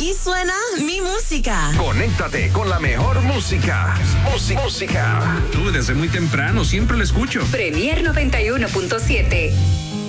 Aquí suena mi música. Conéctate con la mejor música. Música. Desde muy temprano siempre lo escucho. Premier 91.7.